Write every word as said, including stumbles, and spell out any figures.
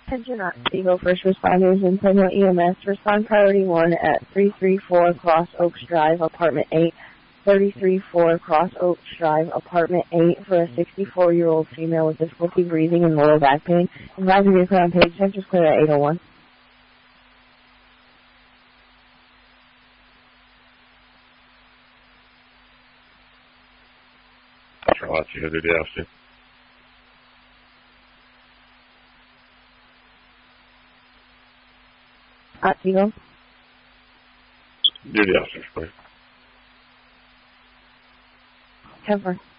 Attention Eagle First Responders and Plano E M S. Respond priority one at three three four Cross Oaks Drive, apartment eight, three three four Cross Oaks Drive, apartment eight, for a sixty-four-year-old female with difficulty breathing and lower back pain. Advisory vehicle on page ten, just clear at eight oh one. Charlotte, you do the Austin. At Eagle. Do the Austin, please. ten four.